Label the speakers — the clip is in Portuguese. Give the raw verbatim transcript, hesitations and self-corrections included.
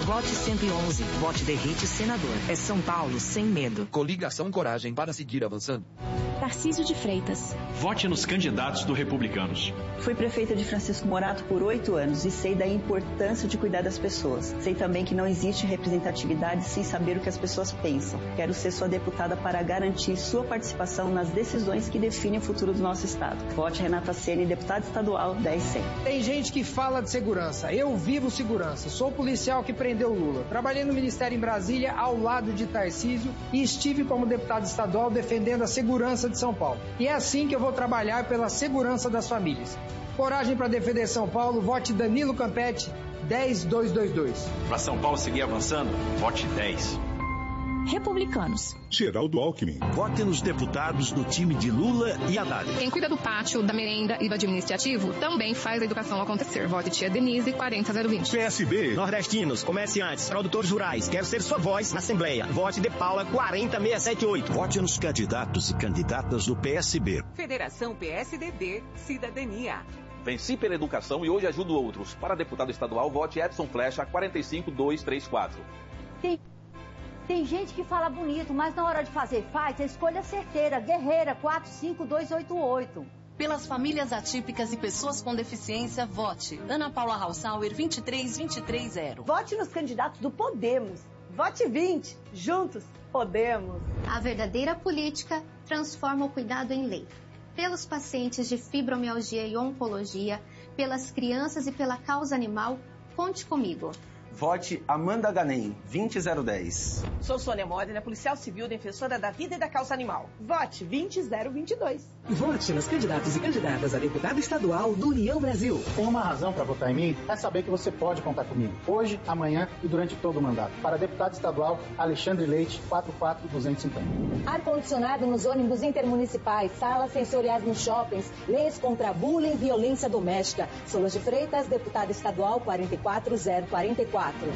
Speaker 1: Vote cento e onze. Vote Derrite Senador. É São Paulo sem medo.
Speaker 2: Coligação Coragem para seguir avançando.
Speaker 3: Tarcísio de Freitas.
Speaker 4: Vote nos candidatos do Republicanos.
Speaker 5: Fui prefeita de Francisco Morato por oito anos e sei da importância de cuidar das pessoas. Sei também que não existe representatividade sem saber o que as pessoas pensam. Quero ser sua deputada para garantir sua participação nas decisões que definem o futuro do nosso estado. Vote Renata Ceni, deputada estadual dez cem.
Speaker 6: Tem gente que fala de segurança. Eu vivo segurança. Sou policial que prendeu Lula. Trabalhei no Ministério em Brasília ao lado de Tarcísio e estive como deputado estadual defendendo a segurança de São Paulo. E é assim que eu vou trabalhar pela segurança das famílias. Coragem para defender São Paulo, vote Danilo Campetti, dez mil duzentos e vinte e dois.
Speaker 4: Para São Paulo seguir avançando, vote dez.
Speaker 3: Republicanos.
Speaker 7: Geraldo Alckmin.
Speaker 8: Vote nos deputados do time de Lula e Haddad.
Speaker 9: Quem cuida do pátio, da merenda e do administrativo também faz a educação acontecer. Vote Tia Denise, quarenta mil vinte.
Speaker 7: P S B.
Speaker 10: Nordestinos, comerciantes, produtores rurais. Quero ser sua voz na Assembleia. Vote De Paula, quarenta mil seiscentos e setenta e oito.
Speaker 8: Vote nos candidatos e candidatas do P S B.
Speaker 11: Federação P S D B, Cidadania.
Speaker 12: Venci pela educação e hoje ajudo outros. Para deputado estadual, vote Edson Flecha, quarenta e cinco mil duzentos e trinta e quatro.
Speaker 13: Tem, tem gente que fala bonito, mas na hora de fazer faz, a escolha é certeira. Guerreira, quatro cinco dois oito oito.
Speaker 14: Pelas famílias atípicas e pessoas com deficiência, vote Ana Paula Hausauer, vinte e três vinte e três zero.
Speaker 15: Vote nos candidatos do Podemos. Vote vinte. Juntos, podemos.
Speaker 16: A verdadeira política transforma o cuidado em lei. Pelos pacientes de fibromialgia e oncologia, pelas crianças e pela causa animal, conte comigo.
Speaker 17: Vote Amanda Ganem, vinte mil dez.
Speaker 18: Sou Sônia Modena, policial civil, defensora da vida e da causa animal. Vote vinte mil vinte e dois.
Speaker 19: Vote nos candidatos e candidatas a deputado estadual do União Brasil.
Speaker 20: Tem uma razão para votar em mim? É saber que você pode contar comigo. Hoje, amanhã e durante todo o mandato. Para deputado estadual, Alexandre Leite, quatro quatro dois cinco zero.
Speaker 21: Ar-condicionado nos ônibus intermunicipais, salas sensoriais nos shoppings, leis contra bullying e violência doméstica. Solange Freitas, deputada estadual, quarenta e quatro mil quatorenta e quatro.